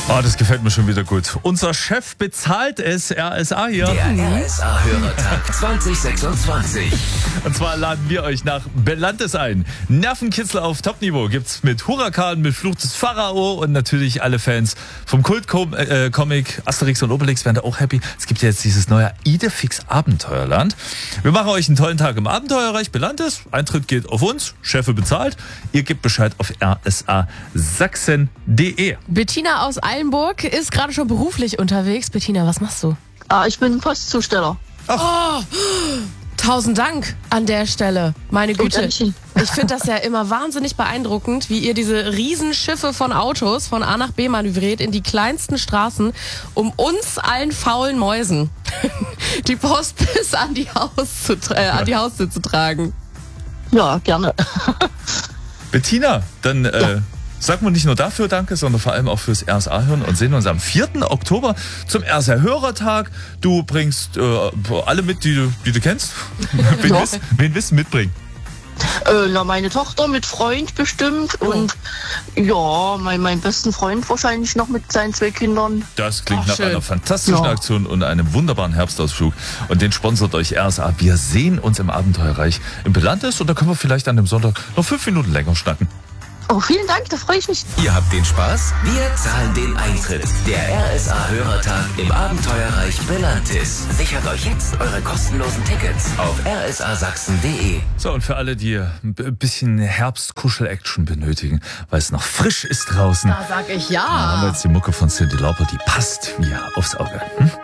Oh, das gefällt mir schon wieder gut. Unser Chef bezahlt es, RSA hier. Der RSA-Hörertag 2026. Und zwar laden wir euch nach Belantes ein. Nervenkitzel auf Topniveau gibt's mit Huracan, mit Fluch des Pharao und natürlich alle Fans vom Kult-Comic Asterix und Obelix werden da auch happy. Es gibt ja jetzt dieses neue Idefix Abenteuerland. Wir machen euch einen tollen Tag im Abenteuerreich Belantes. Eintritt geht auf uns, Chefe bezahlt. Ihr gebt Bescheid auf rsasachsen.de. Bettina aus Eilenburg ist gerade schon beruflich unterwegs. Bettina, was machst du? Ich bin Postzusteller. Oh, 1000 Dank an der Stelle. Meine Güte. Ich finde das ja immer wahnsinnig beeindruckend, wie ihr diese Riesenschiffe von Autos von A nach B manövriert in die kleinsten Straßen, um uns allen faulen Mäusen die Post bis an die Haustür zu tragen. Ja, gerne. Bettina, dann sagen wir nicht nur dafür Danke, sondern vor allem auch fürs RSA-Hören und sehen uns am 4. Oktober zum RSA-Hörertag. Du bringst alle mit, die du kennst. Wen willst du mitbringen? Meine Tochter mit Freund bestimmt und ja, meinen besten Freund wahrscheinlich noch mit seinen 2 Kindern. Das klingt nach schön. einer fantastischen Aktion und einem wunderbaren Herbstausflug. Und den sponsert euch RSA. Wir sehen uns im Abenteuerreich in Belantes und da können wir vielleicht an dem Sonntag noch 5 Minuten länger schnacken. Oh, vielen Dank, da freue ich mich. Ihr habt den Spaß, wir zahlen den Eintritt. Der RSA-Hörertag im Abenteuerreich Belantis. Sichert euch jetzt eure kostenlosen Tickets auf rsasachsen.de. So, und für alle, die ein bisschen Herbst-Kuschel-Action benötigen, weil es noch frisch ist draußen, Da sag ich ja. haben wir jetzt die Mucke von Cyndi Lauper, die passt wie aufs Auge.